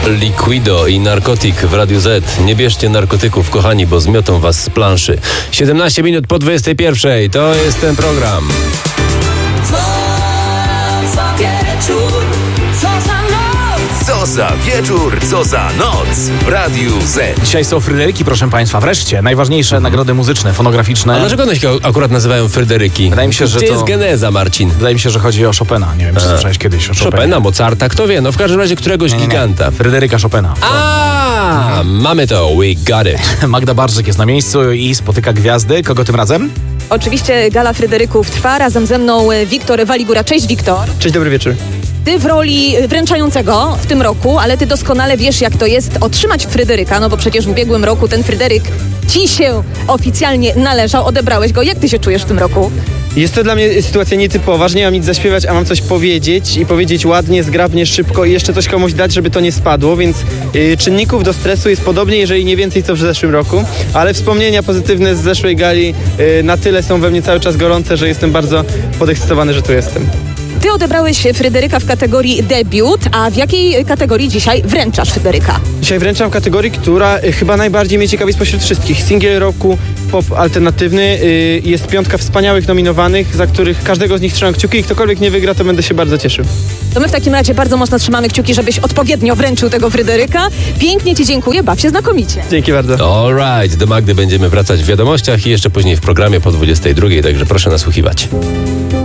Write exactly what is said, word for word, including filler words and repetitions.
Liquido i Narkotik w Radiu Z. Nie bierzcie narkotyków, kochani, bo zmiotą was z planszy. siedemnaście minut po dwudziestej pierwszej. To jest ten program. Co za wieczór, co za noc. Co za wieczór, co za noc w Radiu Z. Dzisiaj są Fryderyki, proszę państwa. Wreszcie najważniejsze nagrody muzyczne, fonograficzne. A dlaczego one się akurat nazywają Fryderyki? Wydaje mi się, że Gdzie to- jest geneza, Marcin? Wydaje mi się, że chodzi o Chopina. Nie wiem, czy słyszałeś kiedyś o Chopinie. Chopina, Mozarta, kto wie? No w każdym razie któregoś Nie, nie, nie. giganta. Fryderyka Chopina. A, mamy to, we got it. Magda Barczyk jest na miejscu i spotyka gwiazdy. Kogo tym razem? Oczywiście Gala Fryderyków trwa, razem ze mną Wiktor Waligura. Cześć, Wiktor. Cześć, dobry wieczór. Ty w roli wręczającego w tym roku, ale ty doskonale wiesz, jak to jest otrzymać Fryderyka, no bo przecież w ubiegłym roku ten Fryderyk ci się oficjalnie należał, odebrałeś go. Jak ty się czujesz w tym roku? Jest to dla mnie sytuacja nietypowa, że nie mam nic zaśpiewać, a mam coś powiedzieć i powiedzieć ładnie, zgrabnie, szybko i jeszcze coś komuś dać, żeby to nie spadło, więc yy, czynników do stresu jest podobnie, jeżeli nie więcej co w zeszłym roku, ale wspomnienia pozytywne z zeszłej gali yy, na tyle są we mnie cały czas gorące, że jestem bardzo podekscytowany, że tu jestem. Ty odebrałeś Fryderyka w kategorii debiut, a w jakiej kategorii dzisiaj wręczasz Fryderyka? Dzisiaj wręczam kategorię, która y, chyba najbardziej mnie ciekawi spośród wszystkich. Singiel roku, pop alternatywny. Y, jest piątka wspaniałych nominowanych, za których każdego z nich trzymam kciuki i ktokolwiek nie wygra, to będę się bardzo cieszył. To my w takim razie bardzo mocno trzymamy kciuki, żebyś odpowiednio wręczył tego Fryderyka. Pięknie ci dziękuję, baw się znakomicie. Dzięki bardzo. All right, do Magdy będziemy wracać w wiadomościach i jeszcze później w programie po dwudziestej drugiej, także proszę nasłuchiwać.